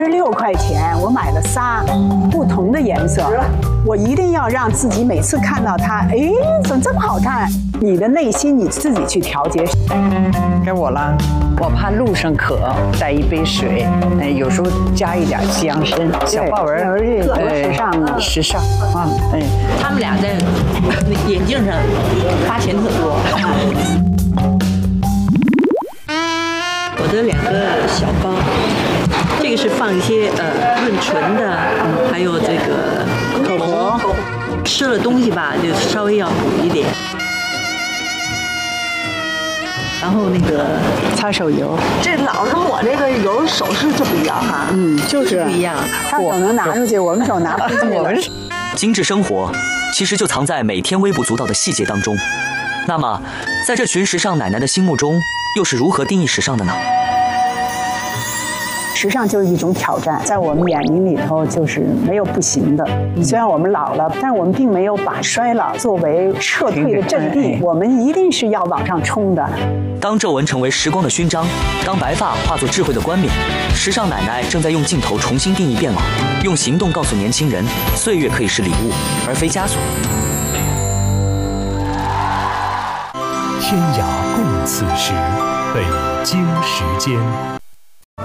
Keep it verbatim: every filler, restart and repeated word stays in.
十六块钱，我买了仨不同的颜色，我一定要让自己每次看到它，哎，怎么这么好看？你的内心你自己去调节。 该我了，我怕路上渴，带一杯水，哎，有时候加一点香参，小豹纹， 对，时尚啊， 时尚啊，哎， 他们俩在眼镜上花钱特多。我的两个小包。这个是放一些呃润唇的，还有这个口红。吃了东西吧，就稍微要补一点。然后那个擦手油， 这老是抹这个油，手势就不一样哈。 嗯，就是不一样。 他手能拿出去，我们手拿不出去。我们精致生活其实就藏在每天微不足道的细节当中。那么，在这群时尚奶奶的心目中，又是如何定义时尚的呢？ 时尚就是一种挑战，在我们眼睛里头就是没有不行的。虽然我们老了，但是我们并没有把衰老作为撤退的阵地，我们一定是要往上冲的。 当皱纹成为时光的勋章，当白发化作智慧的冠冕，时尚奶奶正在用镜头重新定义变老，用行动告诉年轻人，岁月可以是礼物，而非枷锁。 天涯共此时，北京时间。